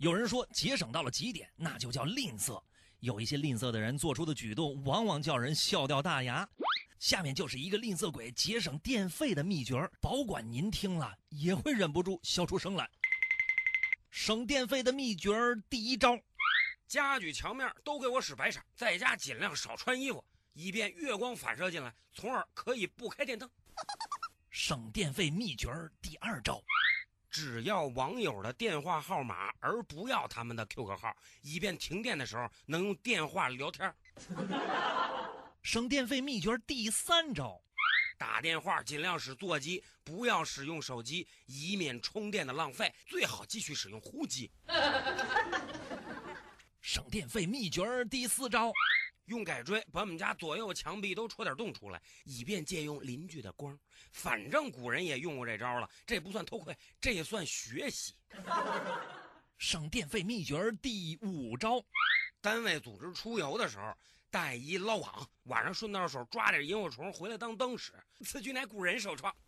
有人说节省到了极点，那就叫吝啬。有一些吝啬的人做出的举动，往往叫人笑掉大牙。下面就是一个吝啬鬼节省电费的秘诀，保管您听了也会忍不住笑出声来。省电费的秘诀第一招， 家具墙面都给我使白纱，在家尽量少穿衣服，以便月光反射进来，从而可以不开电灯。 省电费秘诀第二招， 只要网友的电话号码，而不要他们的 QQ 号，以便停电的时候能用电话聊天。 省电费秘诀第三招， 打电话尽量使座机，不要使用手机，以免充电的浪费，最好继续使用呼机。 省电费秘诀第四招， 用改锥把我们家左右墙壁都戳点洞出来，以便借用邻居的光。反正古人也用过这招了，这不算偷窥，这也算学习。 省电费秘诀第五招， 单位组织出游的时候，带一捞网，晚上顺道手抓点萤火虫回来当灯使，此举乃古人首创。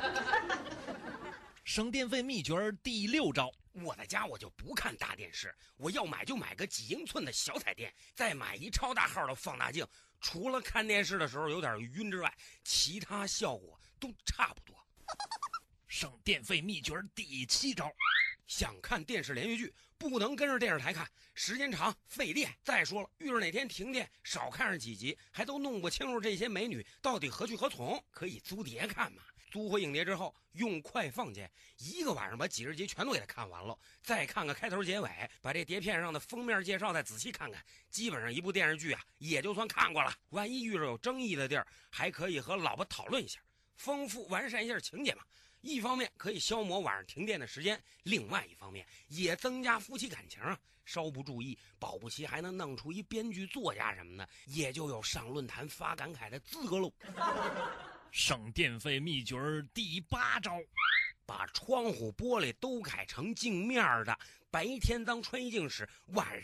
省电费秘诀第六招， 我在家我就不看大电视，我要买就买个几英寸的小彩电，再买一超大号的放大镜，除了看电视的时候有点晕之外，其他效果都差不多。 省电费秘诀第七招， 想看电视连续剧不能跟着电视台看，时间长费电。再说了，遇着哪天停电少看上几集，还都弄不清楚这些美女到底何去何从，可以租碟看嘛。租回影碟之后用快放键，一个晚上把几十集全都给它看完了，再看个开头结尾，把这碟片上的封面介绍再仔细看看，基本上一部电视剧啊也就算看过了。万一遇着有争议的地儿，还可以和老婆讨论一下，丰富完善一下情节嘛。一方面可以消磨晚上停电的时间，另外一方面也增加夫妻感情啊。稍不注意，保不齐还能弄出一编剧作家什么的，也就有上论坛发感慨的资格喽。 省电费秘诀第八招， 把窗户玻璃都改成镜面的，白天当穿衣镜使，晚